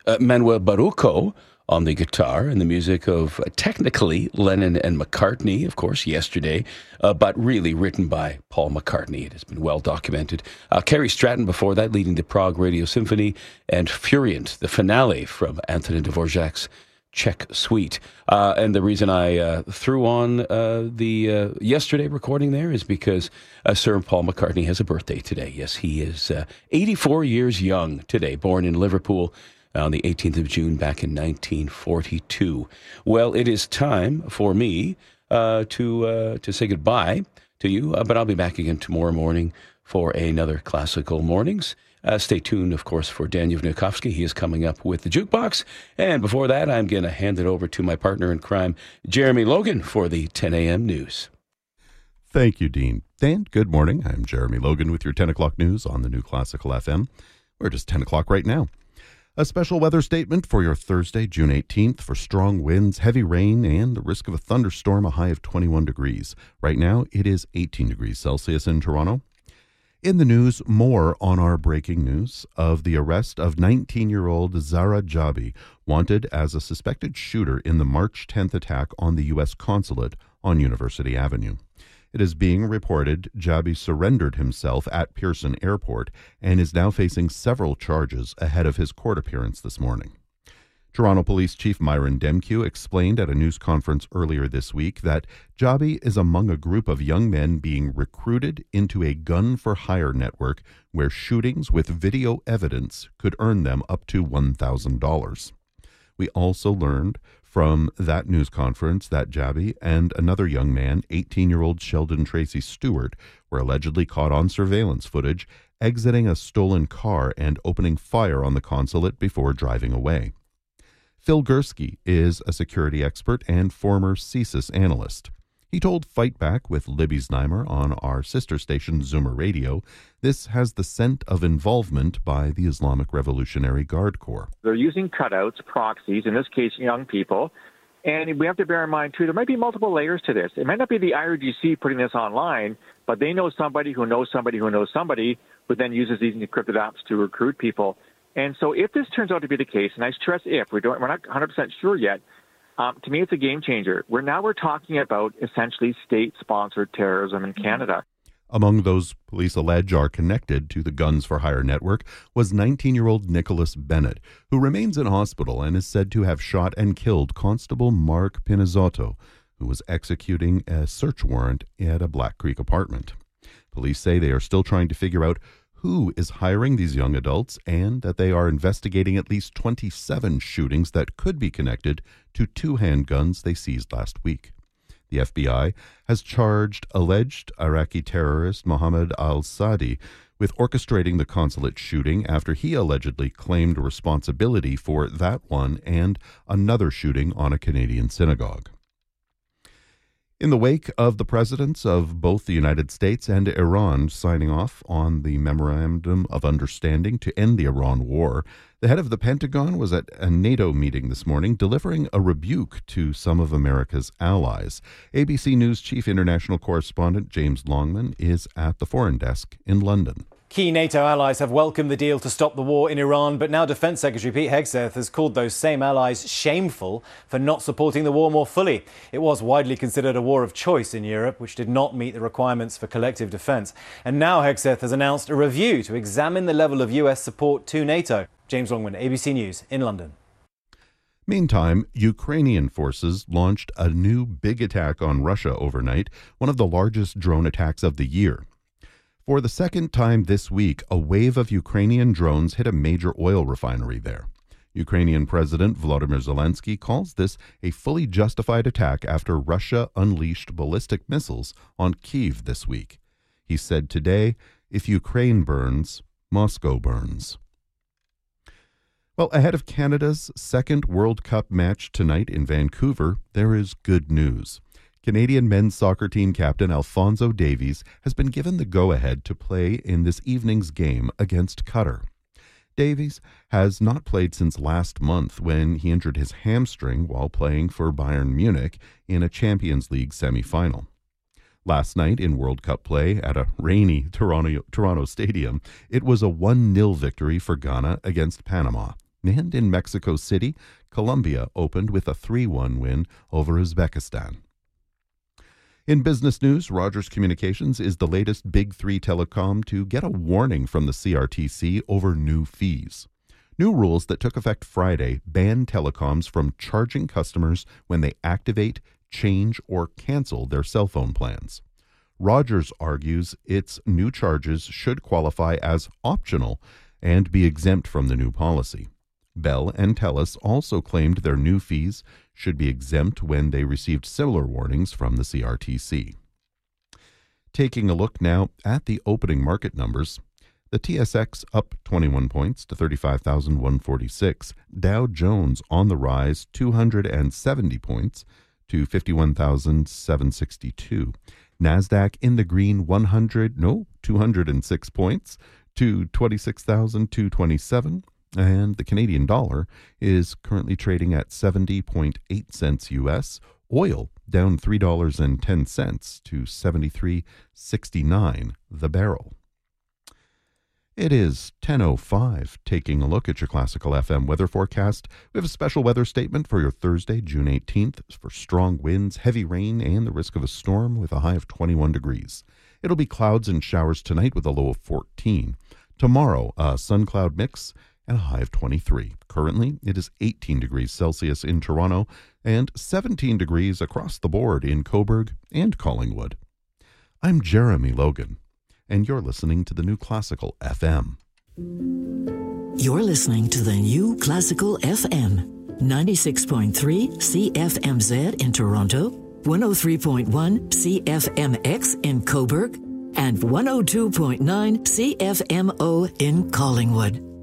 Manuel Baruco on the guitar, and the music of technically Lennon and McCartney, of course, yesterday, but really written by Paul McCartney. It has been well documented. Carrie Stratton before that, leading the Prague Radio Symphony, and Furient, the finale from Antonin Dvorak's Czech Suite. And the reason I threw on the yesterday recording there is because Sir Paul McCartney has a birthday today. Yes, he is 84 years young today, born in Liverpool on the 18th of June back in 1942. Well, it is time for me to say goodbye to you, but I'll be back again tomorrow morning for another Classical Mornings. Stay tuned, of course, for Daniel Vnukovsky. He is coming up with the Jukebox. And before that, I'm going to hand it over to my partner in crime, Jeremy Logan, for the 10 a.m. news. Thank you, Dean. Dan, good morning. I'm Jeremy Logan with your 10 o'clock news on the New Classical FM. We're just 10 o'clock right now. A special weather statement for your Thursday, June 18th, for strong winds, heavy rain, and the risk of a thunderstorm, a high of 21 degrees. Right now, it is 18 degrees Celsius in Toronto. In the news, more on our breaking news of the arrest of 19-year-old Zara Jabi, wanted as a suspected shooter in the March 10th attack on the U.S. consulate on University Avenue. It is being reported Jabi surrendered himself at Pearson Airport and is now facing several charges ahead of his court appearance this morning. Toronto Police Chief Myron Demkiw explained at a news conference earlier this week that Jabi is among a group of young men being recruited into a gun-for-hire network where shootings with video evidence could earn them up to $1,000. We also learned from that news conference that Jabi and another young man, 18-year-old Sheldon Tracy Stewart, were allegedly caught on surveillance footage exiting a stolen car and opening fire on the consulate before driving away. Phil Gursky is a security expert and former CSIS analyst. He told Fight Back with Libby Znaimer on our sister station Zoomer Radio, this has the scent of involvement by the Islamic Revolutionary Guard Corps. They're using cutouts, proxies, in this case young people, and we have to bear in mind too, there might be multiple layers to this. It might not be the IRGC putting this online, but they know somebody who knows somebody who knows somebody who then uses these encrypted apps to recruit people. And so if this turns out to be the case, and I stress if, we're not 100% sure yet, to me it's a game changer. We're talking about essentially state-sponsored terrorism in Canada. Among those police allege are connected to the Guns for Hire network was 19-year-old Nicholas Bennett, who remains in hospital and is said to have shot and killed Constable Mark Pinizotto, who was executing a search warrant at a Black Creek apartment. Police say they are still trying to figure out who is hiring these young adults and that they are investigating at least 27 shootings that could be connected to two handguns they seized last week. The FBI has charged alleged Iraqi terrorist Mohammed al-Sadi with orchestrating the consulate shooting after he allegedly claimed responsibility for that one and another shooting on a Canadian synagogue. In the wake of the presidents of both the United States and Iran signing off on the Memorandum of Understanding to end the Iran war, the head of the Pentagon was at a NATO meeting this morning delivering a rebuke to some of America's allies. ABC News chief international correspondent James Longman is at the Foreign Desk in London. Key NATO allies have welcomed the deal to stop the war in Iran, but now Defence Secretary Pete Hegseth has called those same allies shameful for not supporting the war more fully. It was widely considered a war of choice in Europe, which did not meet the requirements for collective defence. And now Hegseth has announced a review to examine the level of US support to NATO. James Longman, ABC News in London. Meantime, Ukrainian forces launched a new big attack on Russia overnight, one of the largest drone attacks of the year. For the second time this week, a wave of Ukrainian drones hit a major oil refinery there. Ukrainian President Volodymyr Zelensky calls this a fully justified attack after Russia unleashed ballistic missiles on Kyiv this week. He said today, "If Ukraine burns, Moscow burns." Well, ahead of Canada's second World Cup match tonight in Vancouver, there is good news. Canadian men's soccer team captain Alphonso Davies has been given the go-ahead to play in this evening's game against Qatar. Davies has not played since last month when he injured his hamstring while playing for Bayern Munich in a Champions League semi-final. Last night in World Cup play at a rainy Toronto stadium, it was a 1-0 victory for Ghana against Panama. And in Mexico City, Colombia opened with a 3-1 win over Uzbekistan. In business news, Rogers Communications is the latest Big Three telecom to get a warning from the CRTC over new fees. New rules that took effect Friday ban telecoms from charging customers when they activate, change, or cancel their cell phone plans. Rogers argues its new charges should qualify as optional and be exempt from the new policy. Bell and TELUS also claimed their new fees should be exempt when they received similar warnings from the CRTC. Taking a look now at the opening market numbers, the TSX up 21 points to 35,146, Dow Jones on the rise 270 points to 51,762, NASDAQ in the green 206 points to 26,227, and the Canadian dollar is currently trading at 70.8 cents US. Oil down $3.10 to 73.69 the barrel. It is 10:05. Taking a look at your Classical FM weather forecast, we have a special weather statement for your Thursday, June 18th, for strong winds, heavy rain, and the risk of a storm with a high of 21 degrees. It'll be clouds and showers tonight with a low of 14. Tomorrow, a sun-cloud mix and a high of 23. Currently, it is 18 degrees Celsius in Toronto and 17 degrees across the board in Cobourg and Collingwood. I'm Jeremy Logan, and you're listening to the New Classical FM. You're listening to the New Classical FM, 96.3 CFMZ in Toronto, 103.1 CFMX in Cobourg, and 102.9 CFMO in Collingwood.